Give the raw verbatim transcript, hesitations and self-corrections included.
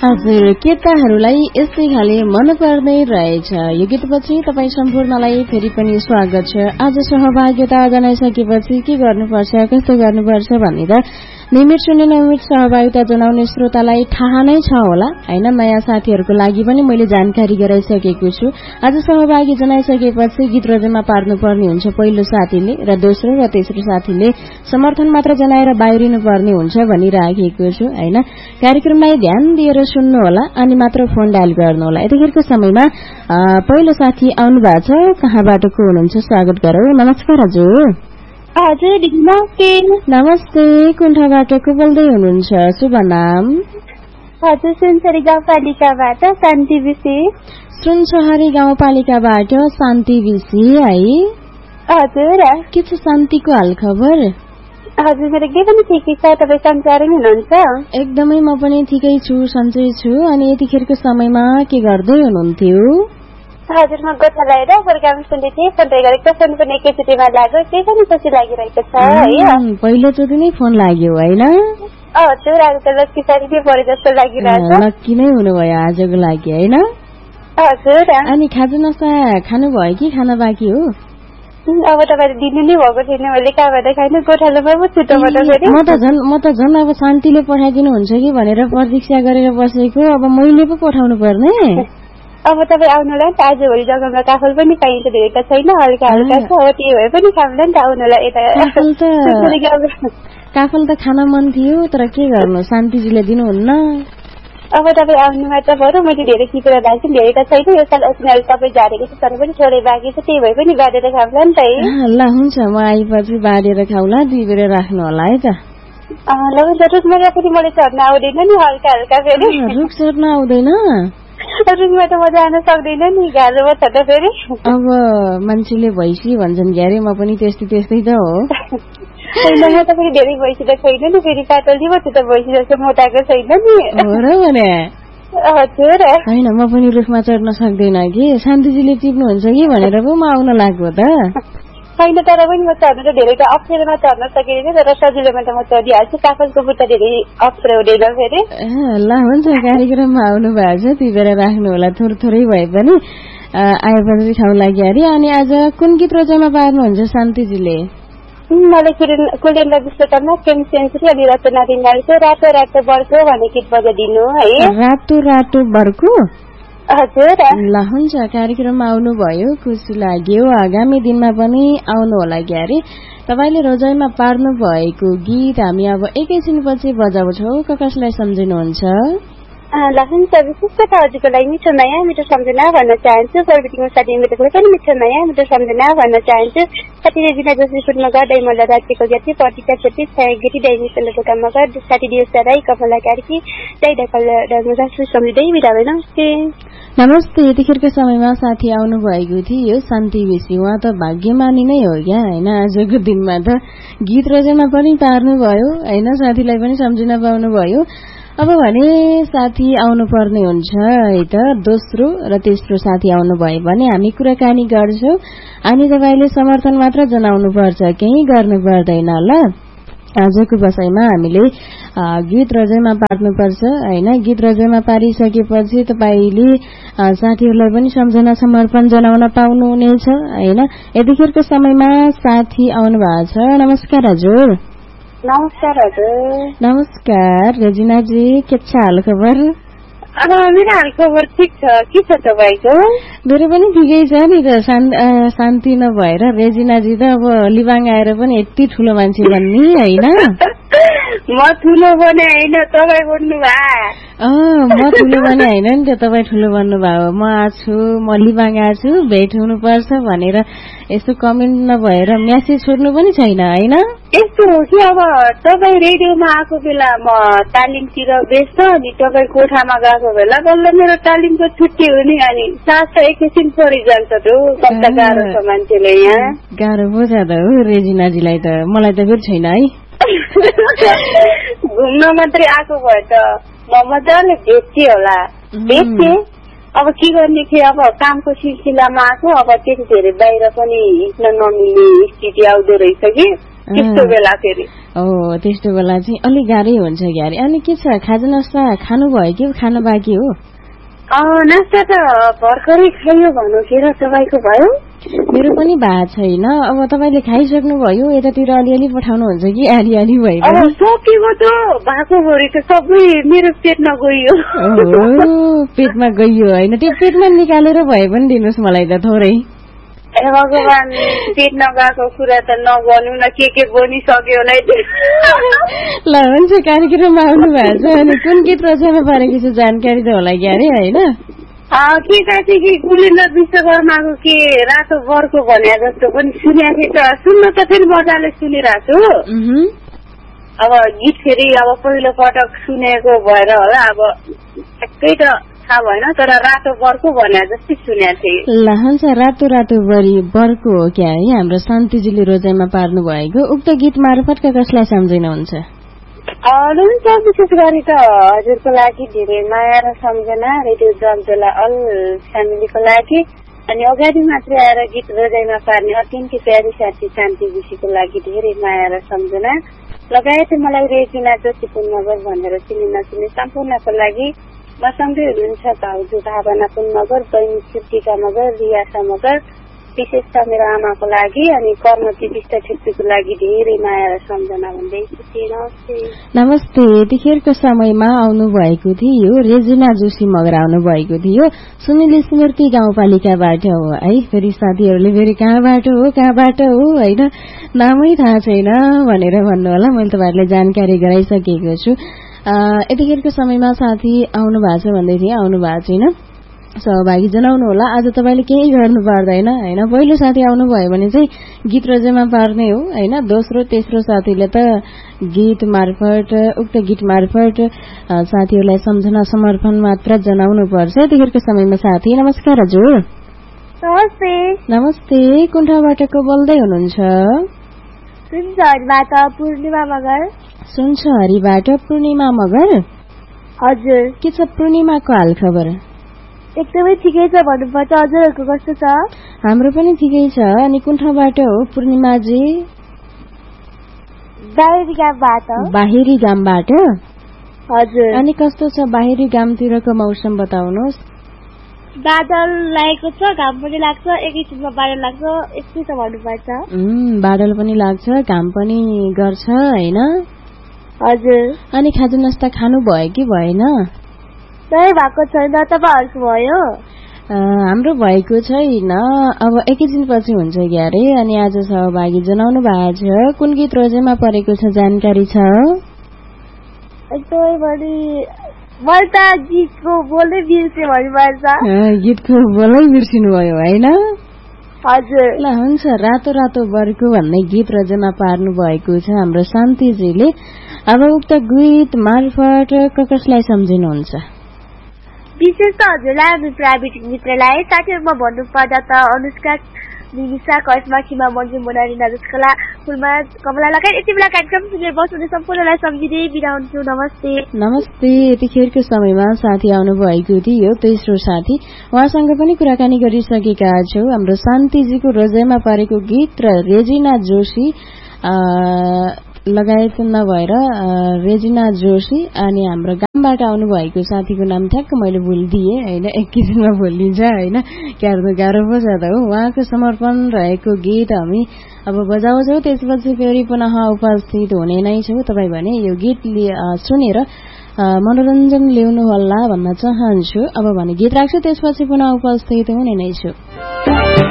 हजुर, केटाहरूलाई यस्तै खाले मन पर्दै रहेछ। यो गीतपछि तपाईँ सम्पूर्णलाई फेरि पनि स्वागत छ। आज सहभागिता जनाइसकेपछि के गर्नुपर्छ, कस्तो गर्नुपर्छ भन्ने त नियमित शून्य नियमित सहभागिता जनाउने श्रोतालाई थाहा नै छ होला हैन। नयाँ साथीहरूको लागि पनि मैले जानकारी गराइसकेको छु। आज सहभागी जनाइसकेपछि गीत रोजेमा पार्नुपर्ने हुन्छ पहिलो साथीले, र दोस्रो र तेस्रो साथीले समर्थन मात्र जनाएर बाहिरिनु पर्ने हुन्छ भनिराखेको छु हैन। कार्यक्रमलाई ध्यान दिएर सुन्नु होला अनि मात्र फोन डायल गर्नु होला। यतिखेरको समयमा पहिलो साथी आउनु भएको छ, कहाँबाट को हुनुहुन्छ स्वागत गरौँ। नमस्कार हजुर। हजुर नमस्ते। नमस्ते, कुन ठाउँबाट को बोल्दै हुनुहुन्छ, शुभ नाम? हजुर सुनसरी गाउँपालिकाबाट शान्ति विसी। सुनसरी गाउँपालिकाबाट शान्ति विसी है। हजुर के छ शान्तिको हाल खबर? हजुर मेरो के पनि ठिकै छ, तपाईँ सन्चै हुनुहुन्छ? एकदमै म पनि ठिकै छु, सन्चै छु। अनि यतिखेरको समयमा के गर्दै हुनुहुन्थ्यो? हजुर म गोठा लगाएर प्रोग्राम सुन्दै थिएँ, सुन्दै गरेको सुन्नु पनि एकैचोटिमा लाग्यो, केही पनि खुसी लागिरहेको छ है। पहिलोचोटि नै फोन लाग्यो होइन? हजुर आज त लक्की सारी नै परे जस्तो लागिरहेछ। लक्की नै हुनुभयो आजको लागि होइन? हजुर। अनि खाजानास्ता खानुभयो कि खाना बाँकी हो? अब तपाईँले दिनु नै भएको थिएन, मैले कहाँबाट खानु, गोठालोमा पो छुट्टोबाट फेरि। म त झन् म त झन् अब शान्तिले पठाइदिनु हुन्छ कि भनेर प्रतीक्षा गरेर बसेको, अब मैले पो पठाउनु पर्ने। अब तपाईँ आउनुलाई त आजभोलि जग्गामा काफल पनि पाइन्छ, धेरै त छैन, हल्का हल्का छ, हो त्यो भए पनि खाउँला नि त आउनुलाई यता। काफल त खान मन थियो, तर के गर्नु शान्तिजीले दिनुहुन्न। अब तपाईँ आउनुमा त बरु मैले धेरै टिपेर राख्छु, धेरै त छैन यो साल, अस्ति तपाईँ झारेको छ तर पनि थोरै बाँकी छ, त्यही भए पनि बाँडेर खाउँला नि त है। ल हुन्छ, म आएपछि बाँडेर खाउँला, दुई बेर राख्नु होला है त। ल हुन्छ, रुखमा फेरि मैले चढ्न आउँदैन नि, हल्का हल्का फेरि। रुख चढ्न आउँदैन? रुखमा त म जान सक्दैन नि, गाह्रो छ त फेरि। अब मान्छेले भैँसी भन्छन् क्यारे, म पनि त्यस्तै त्यस्तै त हो। होइन म त फेरि धेरै भैँसी त छैन नि, फेरि पातली पो छु त, भैँसी जस्तो मोटाएको छैन नि। हो र भने? हजुर। होइन म पनि रुखमा चढ्न सक्दैन कि, शान्तिजीले टिप्नुहुन्छ कि भनेर पो म आउन लाग्यो त। होइन तर पनि म चढ्नु त धेरै त अप्ठ्यारोमा चढ्न सकिँदैन, तर सजिलोमा त म चढिहाल्छु, काफलको बुट्टा धेरै अप्ठ्यारो हुँदैन फेरि। ल हुन्छ, कार्यक्रममा आउनु भएको छ त्यही भएर राख्नु होला, थोरै थोरै भए पनि आएपछि खाउला क्यारी। अनि आज कुन गीत रोजाइमा पार्नुहुन्छ शान्तिजीले? मलाई कुलेन्द्र विश्वकर्मा प्रेम सेन्चुरी अनि रचना रिङ्गालको रातो रातो बर्को भन्ने गीत बजाइदिनु है। रातो रातो बर्को? हजुर। ल हुन्छ, कार्यक्रममा आउनुभयो, खुसी लाग्यो। आगामी दिनमा पनि आउनु होला क्यारे। तपाईँले रोजाइमा पार्नु भएको गीत हामी अब एकैछिनपछि बजाउँछौँ, कसलाई सम्झिनुहुन्छ? ल हुन्छ, विशेष त हजुरको लागि मिठो नयाँ मिठो सम्झना भन्न चाहन्छु, प्रविधिको साथी मित्रको पनि मिठो नयाँ मिठो सम्झना भन्न चाहन्छु। साथी रेजिना जोशी मगर, दैमल्ला राजको ज्ञाति, पटिका छेत्री, छाया गिरी, दैनिक मगर, साथी दिवसा राई, कमला कार्की, जय ढकाल सम्झिँदै बिदा भए। नमस्ते। नमस्ते। यतिखेरको समयमा साथी आउनु भएको थियो शान्ति बेसी, उहाँ त भाग्यमानी नै हो क्या होइन। आजको दिनमा त गीत रोजेमा पनि पार्नुभयो होइन, साथीलाई पनि सम्झिन पाउनुभयो। अब भने साथी आउनु पर्ने हुन्छ है त, दोस्रो र तेस्रो साथी आउनु भयो भने हामी कुराकानी गर्छौं अनि तपाईले समर्थन मात्र जनाउनु पर्छ, केही गर्नु पर्दैन ल। आजको बसाइमा हामीले गीत रजयमा पार्नुपर्छ हैन। गीत रजयमा पारिसकेपछि तपाईले साथीहरुलाई पनि सम्झना समर्पण जनाउन पाउनुहुनेछ हैन। यतिखेरको समयमा साथी आउनु भएको छ। नमस्कार हजुर। नमस्कार हजुर। नमस्कार रेजिना जी, के छ हाल खबर? मेरो हाल खबर ठिक छ, के छ तपाईको? मेरो पनि ठिकै छ नि त। शान्ति नभएर रेजिना जी त अब लिबाङ आएर पनि यति ठुलो मान्छे बन्नी हैन। म ठुलो बने हैन, तपाई बन्नु भा। अ म ठुलो बने हैन नि त, तपाई ठुलो बन्नु भयो। म आछु, म लिबाङ आछु, भेट हुनु पर्छ भनेर यस्तो कमेन्ट नभएर मेसेज छोड्नु पनि छैन हैन। यस्तो हो कि अब तपाई रेडियोमा आएको बेला म तालिमतिर व्यस्त, अनि तपाई कोठामा गएको बेला बल्ल मेरो तालिमको छुट्टी हुने, अनि साथ एकैछिन परिजान्छ त। कता गाह्रो छ मान्छेले यहाँ। गाह्रो पो छ त हो रेजिनाजीलाई त, मलाई त फेरि छैन है। घुम्न मात्रै आएको भए त म मजाले भेट्थेँ होला, भेट्थेँ। अब के गर्ने थियो, अब कामको सिलसिलामा आएको, अब त्यति धेरै बाहिर पनि हिँड्न नमिल्ने स्थिति आउँदो रहेछ कि। त्यस्तो बेला फेरि ओ त्यस्तो बेला चाहिँ अलिक गाह्रै हुन्छ क्यारे। अनि के छ खाजा नास्ता खानुभयो कि खानु बाँकी हो? नास्ता त भर्खरै खाइयो भन्नुखेर तपाईँको भयो? मेरो पनि भएको छैन। अब तपाईँले खाइसक्नुभयो यतातिर अलिअलि पठाउनुहुन्छ कि आलिआली भयो? अब सकेको त भएको भरि त सबै मेरो पेटमा गइयो। पेटमा गइयो होइन, त्यो पेटमा निकालेर भए पनि दिनुहोस् मलाई त थोरै। ए भगवान, पेट नगएको कुरा त नगर्नु न, के के बनिसक्यो होला। ल हुन्छ, कार्यक्रममा आउनु भएको छ अनि कुन गीत रचना परेको छ जानकारी त होला क्यारे होइन? के काटे कि गुलेन्द्र विश्वकर्माको के रातो बर्को भने जस्तो पनि सुनेको थिएँ त, सुन्न त फेरि मजाले सुनिरहेको छु। अब गीत फेरि अब पहिलो पटक सुनेको भएर होला, अब ठ्याक्कै त थाहा भएन, तर रातो बर्को भने जस्तै सुनेको थिएँ। ल हुन्छ, रातो रातो बरी बर्को हो क्या है हाम्रो शान्तिजीले रोजाइमा पार्नु भएको। उक्त गीत मार्फत कसलाई सम्झिनुहुन्छ? हुन्छ, विशेष गरी त हजुरको लागि धेरै माया र सम्झना, रेडियो जगजोला अल फ्यामिलीको लागि, अनि अगाडि मात्रै आएर गीत रोजाइमा पार्ने अत्यन्तै प्यारी साथी शान्ति विषीको लागि धेरै माया र सम्झना, लगायत मलाई रेजिना जोशी पुनगर भनेर चिने नचिने सम्पूर्णको लागि, मसँगै हुनुहुन्छ भाउजू भावना पुनगर, बहिनी कृतिका मगर, रियासा मगर, विशेष त मेरो आमाको लागि अनि कर्मती विष्ट छेत्रीको लागि धेरै माया र सम्झना भन्दै नमस्ते। नमस्ते। यतिखेरको समयमा आउनु भएको थियो रेजिना जोशी मगर आउनु भएको थियो, सुनिल स्मृति गाउँपालिकाबाट हो है। फेरि साथीहरूले फेरि कहाँबाट हो कहाँबाट हो होइन, नामै थाहा छैन भनेर भन्नु होला, मैले तपाईँहरूलाई जानकारी गराइसकेको छु। यतिखेरको समयमा साथी आउनु भएको छ भन्दै थिएँ, आउनु भएको छैन, सहभागी जनाउनु होला। आज तपाईँले केही गर्नु पर्दैन होइन, पहिलो साथी आउनुभयो भने चाहिँ गीत रोजाइमा पार्ने हो होइन, दोस्रो तेस्रो साथीले त गीत मार्फत उक्त गीत मार्फत साथीहरूलाई सम्झना समर्पण मात्र जनाउनु पर्छ। यतिखेरको समयमा साथी नमस्कार हजुर। नमस्ते। नमस्ते, कुन ठाउँबाट को बोल्दै हुनुहुन्छ? सुनसरीबाट पूर्णिमा मगर। सुनसरीबाट पूर्णिमा मगर हजुर। के छ पूर्णिमाको हाल खबर? एकदमै ठिकै छ भन्नुपर्छ, हजुरहरूको कस्तो छ? हाम्रो पनि ठिकै छ। अनि कुन ठाउँबाट हो पूर्णिमाजी? बाहिरी गामबाट। बाहिरी गामबाट हजुर। अनि कस्तो छ बाहिरी गामतिरको मौसम बताउनुहोस्। बादल लागेको छ, घाम पनि लाग्छ, एकैछिनमा बादल लाग्छ, यस्तै छ भन्नुपर्छ। बादल पनि लाग्छ, घाम पनि गर्छ होइन? हजुर। अनि खाजा नास्ता खानु भयो कि भएन? भएको छैन, तपाईँहरूको भयो? हाम्रो भएको छैन, अब एकैछिन पछि हुन्छ क्यारे। अनि आज सहभागी जनाउनु भएको छ, कुन गीत रोजाइमा परेको छ जानकारी छ? एकदमै बढी मैले त गीतको बोल्दै बिर्सेँ भन्नुपर्छ। गीतको बोलै बिर्सिनु भयो होइन? हजुर। ल हुन्छ, रातो रातो बर्को भन्ने गीत रचना पार्नु भएको छ हाम्रो शान्तिजीले। अब उक्त गीत मार्फत कसलाई सम्झिनुहुन्छ? विशेष त हजुरलाई, हामी प्राविधिक मित्रलाई, साथीहरूमा भन्नुपर्दा त अनुष्का, निमिषा, करिश्मा, खिमा, मन्जु, मोनालिना, जसकला, फुलमा, कमला लगायत यति बेला कार्यक्रम सुनेर बस्नुहुने सम्पूर्णलाई सम्झिँदै बिदा हुन्छु। नमस्ते। नमस्ते। यतिखेरको समयमा साथी आउनु भएको थियो, तेस्रो साथी, उहाँसँग पनि कुराकानी गरिसकेका छौँ। हाम्रो शान्तिजीको रोजाइमा पारेको गीत र रेजिना जोशी लगायत नभएर रेजिना जोशी अनि हाम्रो गामबाट आउनु भएको साथीको नाम ठ्याक्क मैले भुलिदिएँ होइन, एक किसिममा भुलिन्छ होइन, क्यार्दो गाह्रो पो छ त हो। उहाँको समर्पण रहेको गीत हामी अब बजाउँछौँ, त्यसपछि फेरि पुनः उपस्थित हुने नै छौँ। तपाईँ भने यो गीत सुनेर मनोरञ्जन ल्याउनु होला भन्न चाहन्छु। अब भने गीत राख्छु, त्यसपछि पुनः उपस्थित हुने नै छु।